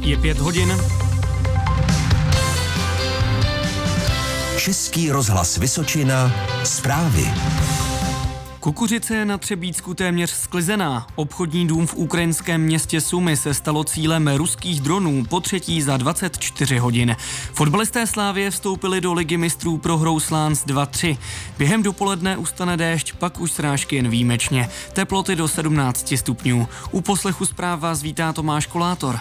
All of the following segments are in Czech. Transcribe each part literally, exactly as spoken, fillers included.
Je pět hodin. Český rozhlas Vysočina, zprávy. Kukuřice je na Třebíčsku téměř sklizená. Obchodní dům v ukrajinském městě Sumy se stalo cílem ruských dronů po třetí za dvacet čtyři hodin. Fotbalisté Slavie vstoupili do ligy mistrů prohrou s Lens dva tři. Během dopoledne ustane déšť, pak už srážky jen výjimečně. Teploty do sedmnáct stupňů. U poslechu zpráv vás vítá Tomáš Kolátor.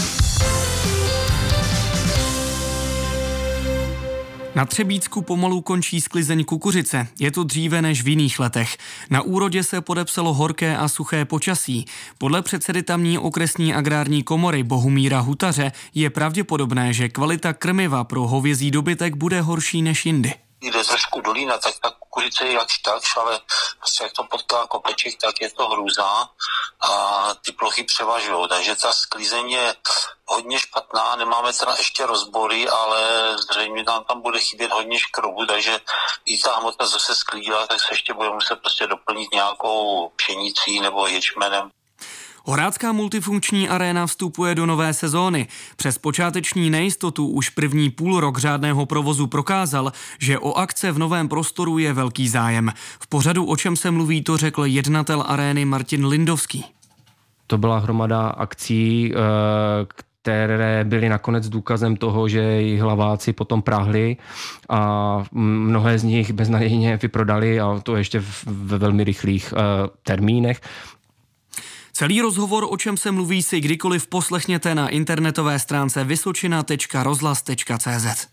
Na Třebíčsku pomalu končí sklizeň kukuřice. Je to dříve než v jiných letech. Na úrodě se podepsalo horké a suché počasí. Podle předsedy tamní okresní agrární komory Bohumíra Hutaře je pravděpodobné, že kvalita krmiva pro hovězí dobytek bude horší než jindy. Jde trošku dolína, tak ta kukuřice je jakž takž, ale prostě jak to potká kopeček, tak je to hrůza a ty plochy převažují, takže ta sklizeň je hodně špatná, nemáme teda ještě rozbory, ale zřejmě nám tam bude chybět hodně škrobu, takže i ta hmota zase sklidila, tak se ještě bude muset prostě doplnit nějakou pšenicí nebo ječmenem. Horácká multifunkční aréna vstupuje do nové sezóny. Přes počáteční nejistotu už první půlrok řádného provozu prokázal, že o akce v novém prostoru je velký zájem. V pořadu O čem se mluví, to řekl jednatel arény Martin Lindovský. To byla hromada akcí, které byly nakonec důkazem toho, že jejich hlaváci potom prahli a mnohé z nich beznadějně vyprodali, a to ještě ve velmi rychlých termínech. Celý rozhovor O čem se mluví si kdykoliv poslechněte na internetové stránce vysočina tečka rozhlas tečka cé zet.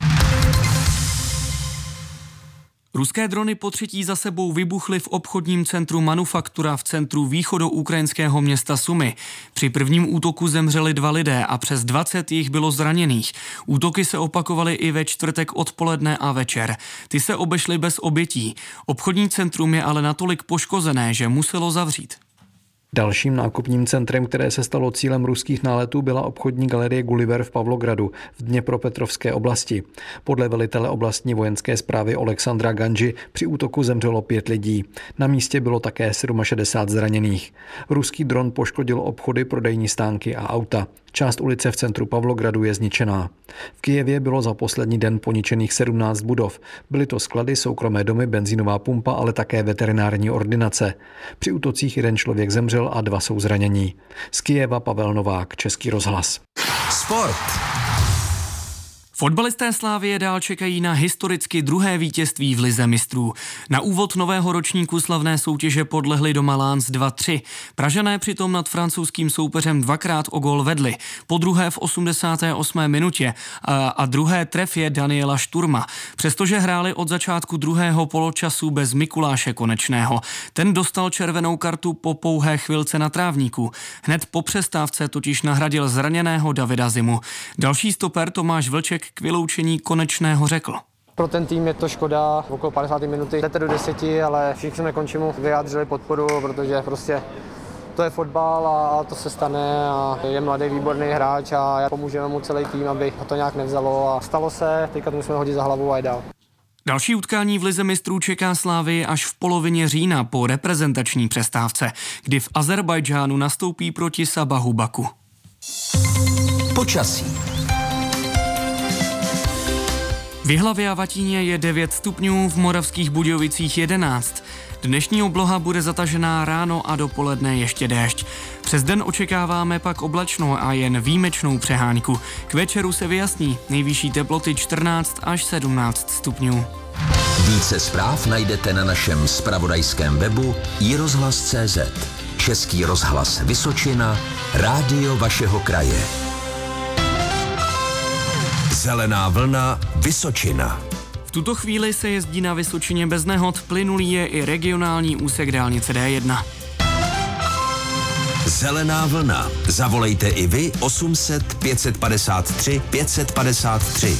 Ruské drony po třetí za sebou vybuchly v obchodním centru Manufaktura v centru východoukrajinského města Sumy. Při prvním útoku zemřeli dva lidé a přes dvacet jich bylo zraněných. Útoky se opakovaly i ve čtvrtek odpoledne a večer. Ty se obešly bez obětí. Obchodní centrum je ale natolik poškozené, že muselo zavřít. Dalším nákupním centrem, které se stalo cílem ruských náletů, byla obchodní galerie Gulliver v Pavlogradu v Dněpropetrovské oblasti. Podle velitele oblastní vojenské správy Alexandra Ganži při útoku zemřelo pět lidí. Na místě bylo také šedesát sedm zraněných. Ruský dron poškodil obchody, prodejní stánky a auta. Část ulice v centru Pavlogradu je zničená. V Kyjevě bylo za poslední den poničených sedmnáct budov. Byly to sklady, soukromé domy, benzínová pumpa, ale také veterinární ordinace. Při útocích jeden člověk zemřel a dva jsou zranění. Z Kyjeva Pavel Novák, Český rozhlas. Sport. Fotbalisté Slavie dál čekají na historicky druhé vítězství v lize mistrů. Na úvod nového ročníku slavné soutěže podlehli doma Lens dva tři. Pražané přitom nad francouzským soupeřem dvakrát o gól vedli. Po druhé v osmdesáté osmé minutě a, a druhé trefě Daniela Šturma. Přestože hráli od začátku druhého poločasu bez Mikuláše Konečného. Ten dostal červenou kartu po pouhé chvilce na trávníku. Hned po přestávce totiž nahradil zraněného Davida Zimu. Další stoper Tomáš Vlček k vyloučení Konečného řekl. Pro ten tým je to škoda, okolo padesáté minuty, jdete do deseti, ale všichni nekončí mu vyjádřili podporu, protože prostě to je fotbal a to se stane a je mladý, výborný hráč a pomůžeme mu celý tým, aby to nějak nevzalo a stalo se, teďka to musíme hodit za hlavu a jít dál. Další utkání v lize mistrů čeká Slavii až v polovině října po reprezentační přestávce, kdy v Azerbajdžánu nastoupí proti Sabahu Baku. Počasí. V Jihlavě a Vatíně je devět stupňů, v Moravských Budějovicích jedenáct. Dnešní obloha bude zatažená ráno a dopoledne ještě déšť. Přes den očekáváme pak oblačno a jen výjimečnou přehánku. K večeru se vyjasní, nejvyšší teploty čtrnáct až sedmnáct stupňů. Více zpráv najdete na našem zpravodajském webu i rozhlas tečka cé zet. Český rozhlas Vysočina, rádio vašeho kraje. Zelená vlna Vysočina. V tuto chvíli se jezdí na Vysočině bez nehod, plynulý je i regionální úsek dálnice dé jedna. Zelená vlna. Zavolejte i vy osm set pět set padesát tři pět set padesát tři.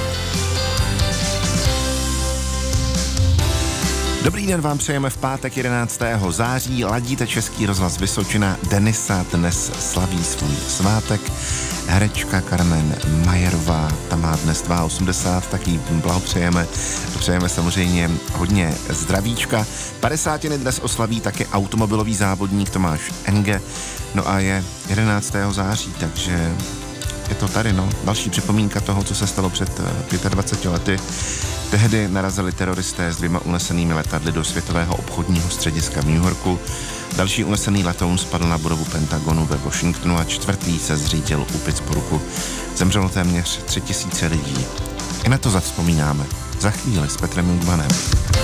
Dobrý den vám přejeme v pátek jedenáctého září. Ladíte Český rozhlas Vysočina. Denisa dnes slaví svůj svátek. Herečka Carmen Majerová, ta má dnes osmdesát dva, tak jí blahopřejeme. Přejeme samozřejmě hodně zdravíčka. padesátiny dnes oslaví také automobilový závodník Tomáš Enge. No a je jedenáctého září, takže je to tady, no. Další připomínka toho, co se stalo před dvaceti pěti lety. Tehdy narazili teroristé s dvěma unesenými letadly do světového obchodního střediska v New Yorku. Další unesený letoun spadl na budovu Pentagonu ve Washingtonu a čtvrtý se zřídil u Pittsburghu. Zemřelo téměř tři tisíce lidí. I na to zavzpomínáme. Za chvíli s Petrem Jungmanem.